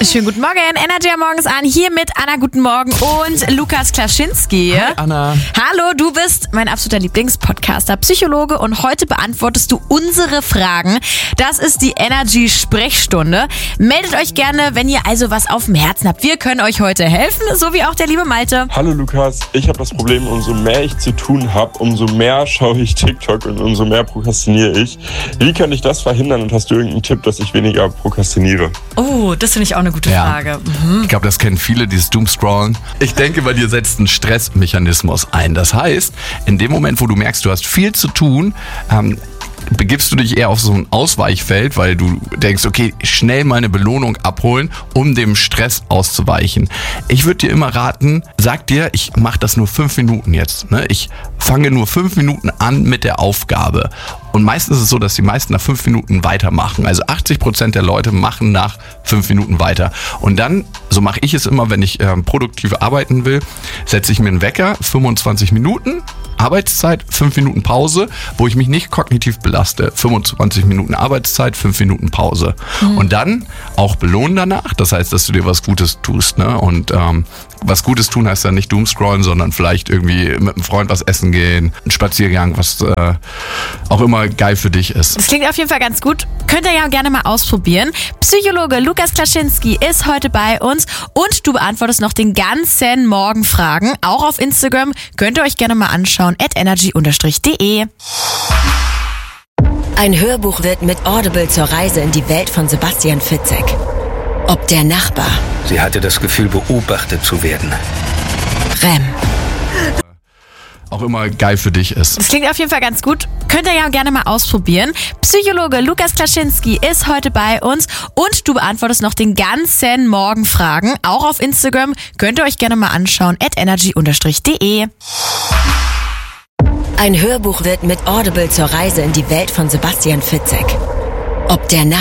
Schönen guten Morgen. Energy morgens an. Hier mit Anna, guten Morgen, und Lukas Klaschinski. Hi, Anna. Hallo, du bist mein absoluter Lieblingspodcaster, Psychologe, und heute beantwortest du unsere Fragen. Das ist die Energy-Sprechstunde. Meldet euch gerne, wenn ihr also was auf dem Herzen habt. Wir können euch heute helfen, so wie auch der liebe Malte. Hallo Lukas, ich habe das Problem, umso mehr ich zu tun habe, umso mehr schaue ich TikTok und umso mehr prokrastiniere ich. Wie kann ich das verhindern, und hast du irgendeinen Tipp, dass ich weniger prokrastiniere? Oh, das finde ich auch eine gute Frage. Ich glaube, das kennen viele, dieses Doomscrollen. Ich denke, bei dir setzt ein Stressmechanismus ein. Das heißt, in dem Moment, wo du merkst, du hast viel zu tun, begibst du dich eher auf so ein Ausweichfeld, weil du denkst, okay, schnell mal eine Belohnung abholen, um dem Stress auszuweichen. Ich würde dir immer raten, sag dir, ich mache das nur 5 Minuten jetzt. Ne? Ich fange nur 5 Minuten an mit der Aufgabe. Und meistens ist es so, dass die meisten nach 5 Minuten weitermachen. Also 80% der Leute machen nach 5 Minuten weiter. Und dann, so mache ich es immer, wenn ich produktiv arbeiten will, setze ich mir einen Wecker, 25 Minuten, Arbeitszeit, 5 Minuten Pause, wo ich mich nicht kognitiv belaste. 25 Minuten Arbeitszeit, 5 Minuten Pause. Und dann auch belohnen danach. Das heißt, dass du dir was Gutes tust. Ne? Und was Gutes tun heißt ja nicht Doomscrollen, sondern vielleicht irgendwie mit einem Freund was essen gehen, ein Spaziergang, was auch immer geil für dich ist. Das klingt auf jeden Fall ganz gut. Könnt ihr ja gerne mal ausprobieren. Psychologe Lukas Klaschinski ist heute bei uns und du beantwortest noch den ganzen Morgen Fragen. Auch auf Instagram könnt ihr euch gerne mal anschauen, @energy_de. Ein Hörbuch wird mit Audible zur Reise in die Welt von Sebastian Fitzek. Ob der Nachbar. Sie hatte das Gefühl, beobachtet zu werden. Rem. Auch immer geil für dich ist. Das klingt auf jeden Fall ganz gut. Könnt ihr ja gerne mal ausprobieren. Psychologe Lukas Klaschinski ist heute bei uns und du beantwortest noch den ganzen Morgen Fragen. Auch auf Instagram könnt ihr euch gerne mal anschauen, @energy_de. Ein Hörbuch wird mit Audible zur Reise in die Welt von Sebastian Fitzek. Ob der Nachbar.